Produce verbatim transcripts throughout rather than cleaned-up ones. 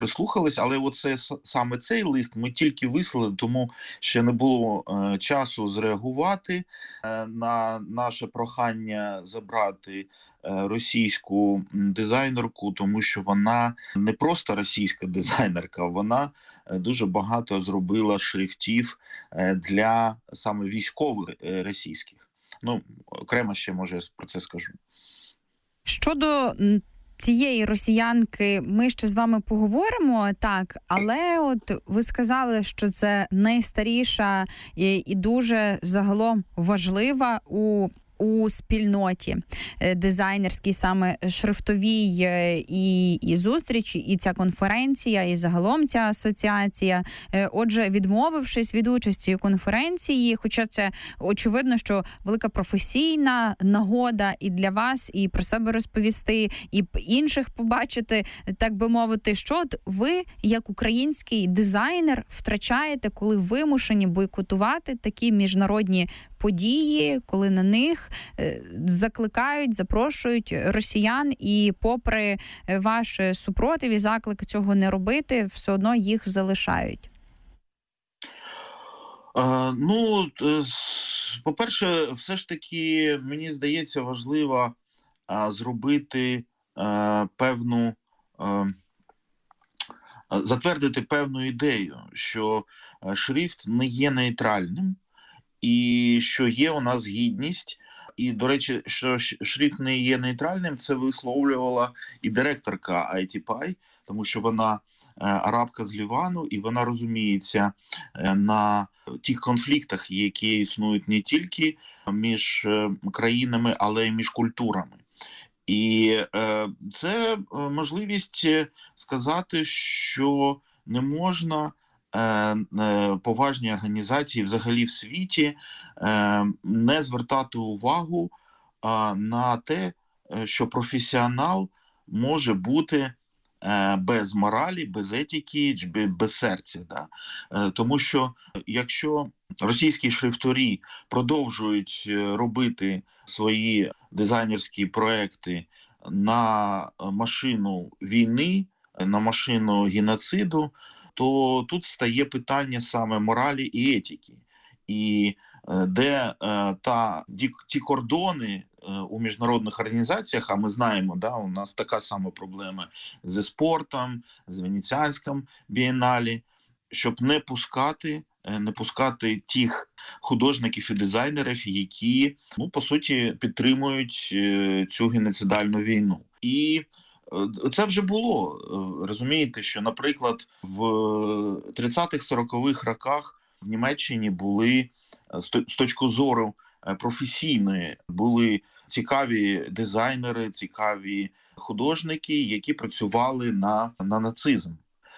прислухались, але оце с- саме цей лист ми тільки вислали, тому ще не було е, часу зреагувати е, на наше прохання забрати е, російську м, дизайнерку, тому що вона не просто російська дизайнерка, вона е, дуже багато зробила шрифтів е, для саме військових е, російських. Ну, окремо ще, може, я про це скажу. Щодо м, цієї росіянки, ми ще з вами поговоримо, так, але от ви сказали, що це найстаріша і, і дуже загалом важлива у у спільноті е, дизайнерській, саме шрифтовій е, і, і зустрічі, і ця конференція, і загалом ця асоціація. Е, Отже, відмовившись від участі у конференції, хоча це очевидно, що велика професійна нагода і для вас, і про себе розповісти, і п- інших побачити, так би мовити, що от ви, як український дизайнер, втрачаєте, коли вимушені бойкотувати такі міжнародні події, коли на них е, закликають, запрошують росіян, і попри е, ваш супротив і заклик цього не робити, все одно їх залишають. Е, ну, е, с- по-перше, все ж таки, мені здається, важливо а, зробити е, певну, е, затвердити певну ідею, що е, шрифт не є нейтральним, і що є у нас гідність. І, до речі, що ш- шрифт не є нейтральним, це висловлювала і директорка ай ті пай, тому що вона е, арабка з Лівану, і вона розуміється е, на тих конфліктах, які існують не тільки між е, країнами, але й між культурами. І е, це е, можливість е, сказати, що не можна е, е, поважні організації взагалі в світі е, не звертати увагу е, на те, е, що професіонал може бути е, без моралі, без етики, чи бе- без серця. Да? Е, тому що якщо російські шрифтарі продовжують е, робити свої дизайнерські проекти на машину війни, на машину геноциду, то тут стає питання саме моралі і етики. І е, де е, та ді, ті кордони е, у міжнародних організаціях, а ми знаємо, да, у нас така сама проблема зі спортом, з Венеціанським бієналі, щоб не пускати, е, не пускати тих художників і дизайнерів, які, ну, по суті, підтримують е, цю геноцидальну війну. І е, це вже було. Е, Розумієте, що, наприклад, в тридцятих-сорокових роках в Німеччині були е, з то- з точки зору е, професійної, були цікаві дизайнери, цікаві художники, які працювали на, на нацизм.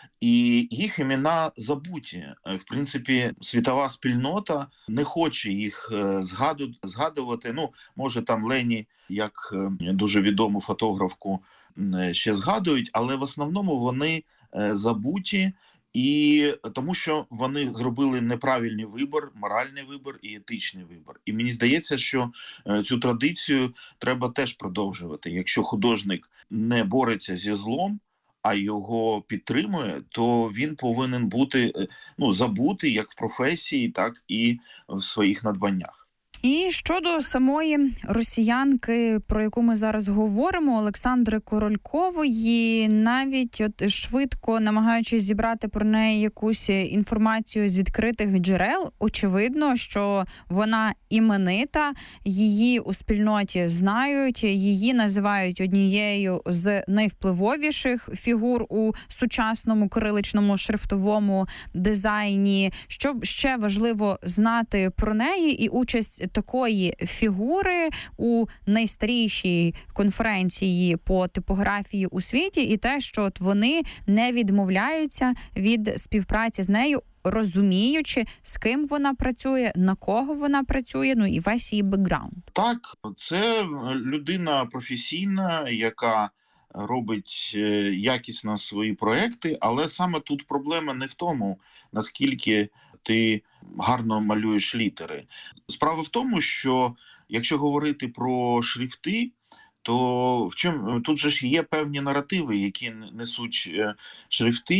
І їх імена забуті. Е, В принципі, світова спільнота не хоче їх е, згаду- згадувати. Ну, може, там Лені, як е, дуже відому фотографку, м, е, ще згадують, але в основному вони е, забуті, і тому що вони зробили неправильний вибір, моральний вибір і етичний вибір. І мені здається, що е, цю традицію треба теж продовжувати. Якщо художник не бореться зі злом, а його підтримує, то він повинен бути е, ну, забутий як в професії, так і в своїх надбаннях. І щодо самої росіянки, про яку ми зараз говоримо, Олександри Королькової, навіть от швидко намагаючись зібрати про неї якусь інформацію з відкритих джерел, очевидно, що вона іменита, її у спільноті знають, її називають однією з найвпливовіших фігур у сучасному кириличному шрифтовому дизайні. Що ще важливо знати про неї і участь такої фігури у найстарішій конференції по типографії у світі, і те, що от вони не відмовляються від співпраці з нею, розуміючи, з ким вона працює, на кого вона працює, ну і весь її бекграунд. Так, це людина професійна, яка робить е, якісно свої проекти, але саме тут проблема не в тому, наскільки ти гарно малюєш літери. Справа в тому, що якщо говорити про шрифти, то в чому тут же ж є певні наративи, які несуть е, шрифти.